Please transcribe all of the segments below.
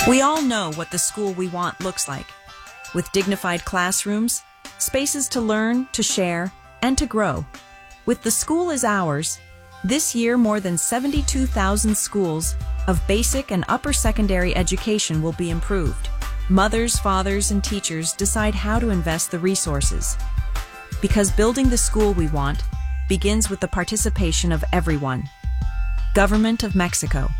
We all know what the school we want looks like, with dignified classrooms, spaces to learn, to share, and to grow. With The School is Ours, this year more than 72,000 schools of basic and upper secondary education will be improved. Mothers, fathers, and teachers decide how to invest the resources. Because building the school we want begins with the participation of everyone. Government of Mexico.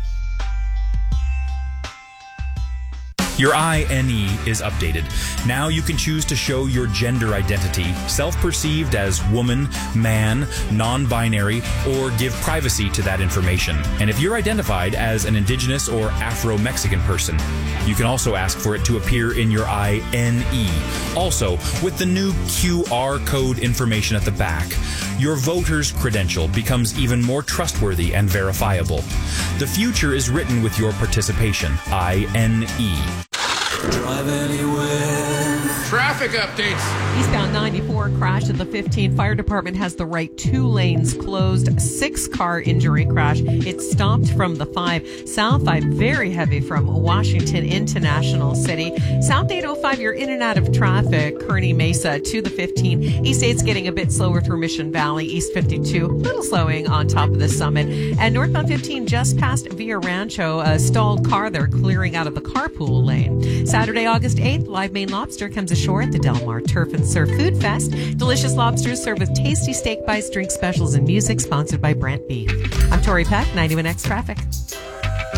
Your INE is updated. Now you can choose to show your gender identity, self-perceived as woman, man, non-binary, or give privacy to that information. And if you're identified as an Indigenous or Afro-Mexican person, you can also ask for it to appear in your INE. Also, with the new QR code information at the back, your voter's credential becomes even more trustworthy and verifiable. The future is written with your participation, INE. Drive anywhere. Traffic updates. Eastbound 94 crash at the 15. Fire department has the right 2 lanes closed. 6-car injury crash. It stopped from the 5. South 5 very heavy from Washington into National City. South 805 you're in and out of traffic. Kearney Mesa to the 15. East 8's getting a bit slower through Mission Valley. East 52 a little slowing on top of the Summit. And northbound 15 just past Villa Rancho. A stalled car there clearing out of the carpool lane. Saturday, August 8th, Live Maine Lobster comes ashore at the Del Mar Turf and Surf Food Fest. Delicious lobsters served with tasty steak bites, drink specials, and music, sponsored by Brant Beef. I'm Tori Peck, 91X Traffic.